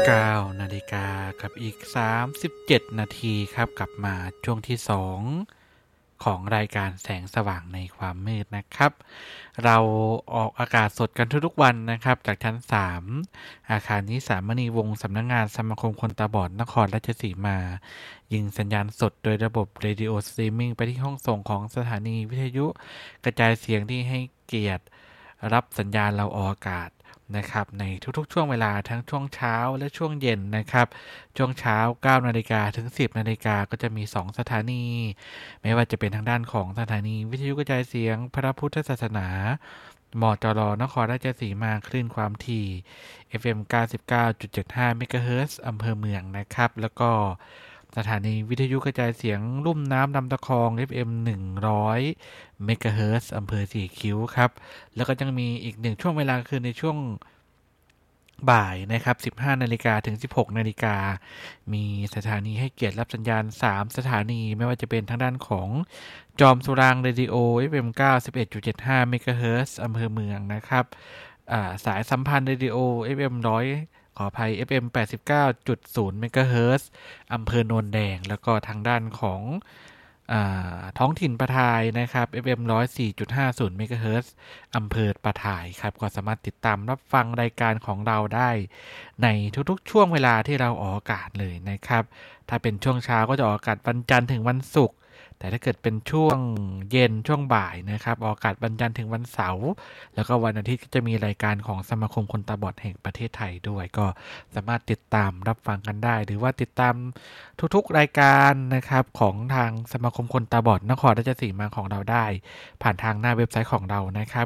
9 นาฬิกากับอีก37 นาทีครับกลับมาช่วงที่2ของรายการแสงสว่างในความมืดนะครับเราออกอากาศสดกันทุกๆวันนะครับจากชั้น3อาคารนี้สามณีวงศ์สำนักงานสมาคมคนตาบอดนครราชสีมายิงสัญญาณสดโดยระบบเรดิโอสตรีมมิ่งไปที่ห้องส่งของสถานีวิทยุกระจายเสียงที่ให้เกียรติรับสัญญาณเราออกอากาศนะครับในทุกๆช่วงเวลาทั้งช่วงเช้าและช่วงเย็นนะครับช่วงเช้า 9 นาฬิกาถึง 10 นาฬิกาก็จะมี2สถานีไม่ว่าจะเป็นทางด้านของสถานีวิทยุกระจายเสียงพระพุทธศาสนามจรนครราชสีมาคลื่นความถี่ FM 99.75 เมกะเฮิรตซ์อำเภอเมืองนะครับแล้วก็สถานีวิทยุกระจายเสียงลุ่มน้ำลำตะคอง FM 100 เมกะเฮิรตซ์อำเภอสีคิ้วครับแล้วก็ยังมีอีกหนึ่งช่วงเวลาคือในช่วงบ่ายนะครับ 15 นาฬิกาถึง 16 นาฬิกามีสถานีให้เกียรติรับสัญญาณ3สถานีไม่ว่าจะเป็นทางด้านของจอมสุรางค์เรดิโอ FM 91.75 เมกะเฮิรตซ์อำเภอเมืองนะครับสายสัมพันธ์เรดิโอ FM 100ขออภัย FM 89.0 เมกะเฮิรตซ์อำเภอโนนแดงแล้วก็ทางด้านของท้องถิ่นปะทายนะครับ FM 104.50 เมกะเฮิรตซ์อำเภอปะทายครับก็สามารถติดตามรับฟังรายการของเราได้ในทุกๆช่วงเวลาที่เราออกอากาศเลยนะครับถ้าเป็นช่วงเช้าก็จะออกอากาศวันจันทร์ถึงวันศุกร์แต่ถ้าเกิดเป็นช่วงเย็นช่วงบ่ายนะครับออกอากาศวันจันทร์ถึงวันเสาร์แล้วก็วันอาทิตย์ก็จะมีรายการของสมาคมคนตาบอดแห่งประเทศไทยด้วยก็สามารถติดตามรับฟังกันได้หรือว่าติดตามทุกๆรายการนะครับของทางสมาคมคนตาบอดนครราชสีมาของเราได้ผ่านทางหน้าเว็บไซต์ของเรานะครับ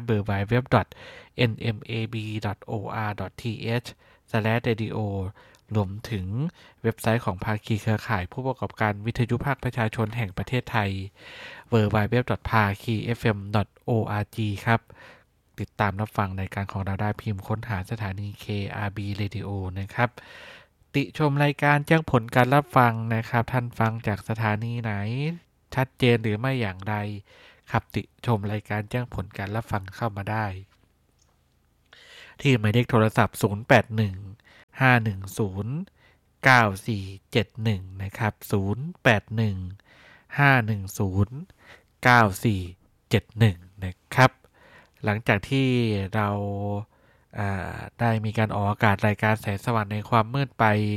www.nmab.or.th/radio รวมถึงเว็บไซต์ของภาคีเครือข่ายผู้ประกอบการวิทยุภาคประชาชนแห่งประเทศไทย www.phakifm.org ครับติดตามรับฟังรายการของเราได้พิมพ์ค้นหาสถานี KRB Radio นะครับติชมรายการแจ้งผลการรับฟังนะครับท่านฟังจากสถานีไหนชัดเจนหรือไม่อย่างไรครับติชมรายการแจ้งผลการรับฟังเข้ามาได้ที่หมายเลขโทรศัพท์081 510 9471นะครับ081 510 9471นะครับหลังจากที่เราได้มีการออกอากาศรายการแสงสว่างในความมืดไป